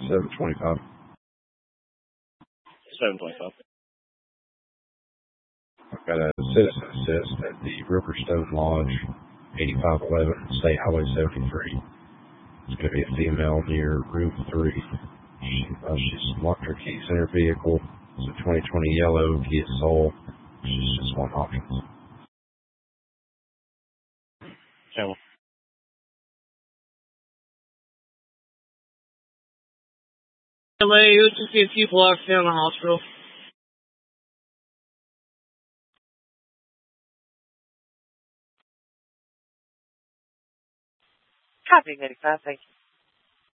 725. 725. I've got a citizen assist at the Riverstone Lodge, 8511 State Highway 73. It's going to be a female near room 3. She's locked her keys in her vehicle. It's a 2020 yellow Kia Soul. She's just one option. Channel. LA, it was just a few blocks down the hospital. Copy 95, thank you.